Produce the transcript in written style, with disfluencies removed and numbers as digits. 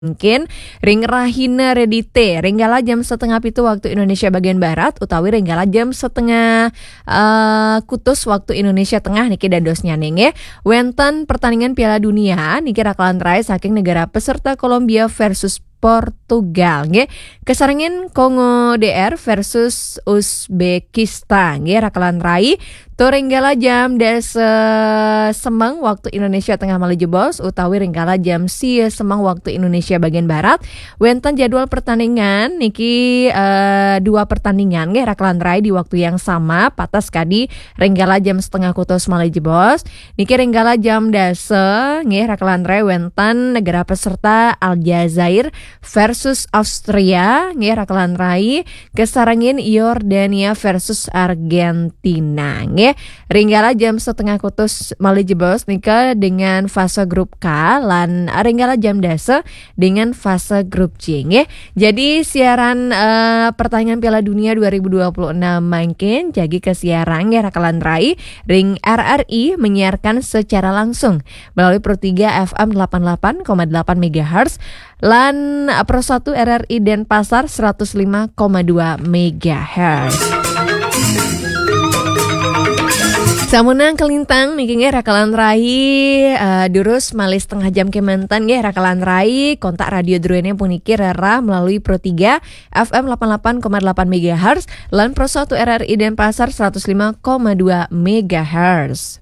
Mungkin ring rahina redite ringgala jam setengah pitu waktu Indonesia bagian barat utawi ringgala jam setengah kutus waktu Indonesia tengah niki dadosnya ning wenten pertandingan Piala Dunia niki rakalan rai saking negara peserta Kolombia versus Portugal nggih. Kesarengin Kongo DR versus Uzbekistan nggih rakalan rai to ringgala jam semang waktu Indonesia tengah malajebos utawi ringgala jam semang waktu Indonesia bagian barat. Wenten jadwal pertandingan niki dua pertandingan nggih rakalan rai di waktu yang sama patas kadi ringgala jam setengah kutus malajebos niki ringgala jam nggih rakalan rai wenten negara peserta Aljazair versus Austria nggih rakalan rai kesarengin Yordania versus Argentina nggih ringgala jam setengah kutus malajebos nika dengan fase grup K lan ringgala jam dengan fase grup C nggih. Jadi siaran pertandingan Piala Dunia 2026 mangkin jagi kesiaran nggih rakalan rai ring RRI menyiarkan secara langsung melalui Pro 3 FM 88,8 MHz lan Pro 1 RRI Denpasar 105,2 MHz. Samunang kelintang niki nggih rakalan rai durus malih setengah jam kementan nggih rakalan rai kontak radio Druene puniki rera melalui Pro 3 FM 88,8 MHz lan Pro 1 RRI Denpasar 105,2 MHz.